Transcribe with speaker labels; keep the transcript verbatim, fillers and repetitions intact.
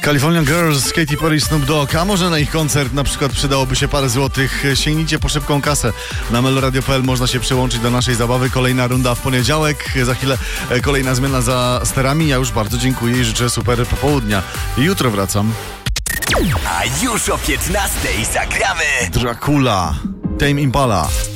Speaker 1: California Girls, Katy Perry, Snoop Dogg, a może na ich koncert na przykład przydałoby się parę złotych. Sięgnijcie po szybką kasę. Na meloradio kropka p l można się przyłączyć do naszej zabawy. Kolejna runda w poniedziałek, za chwilę kolejna zmiana za sterami. Ja już bardzo dziękuję i życzę super popołudnia. Jutro wracam.
Speaker 2: A już o piętnastej zagramy
Speaker 1: Dracula, Tame Impala.